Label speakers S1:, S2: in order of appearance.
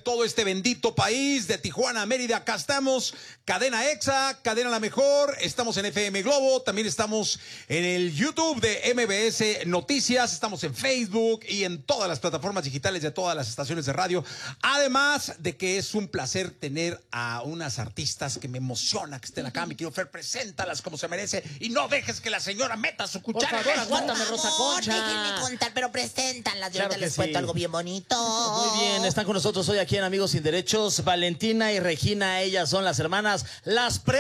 S1: todo este bendito país, de Tijuana a Mérida. Acá estamos, Cadena Exa, Cadena La Mejor, estamos en FM Globo, también estamos en el YouTube de MBS Noticias, estamos en Facebook y en todas las plataformas digitales de todas las estaciones de radio. Además de que es un placer tener a unas artistas que me emociona que estén acá. Mi querido Fer, preséntalas como se merece y no dejes que la señora meta su cuchara.
S2: Por favor, aguántame, Rosa Concha.
S3: Déjenme contar, pero preséntanlas. Yo
S2: Claro
S3: te les
S2: que
S3: cuento
S2: sí.
S3: algo bien bonito.
S2: Muy bien, están con nosotros hoy aquí en Amigos Sin Derechos, Valentina y Regina. Ellas son las hermanas Las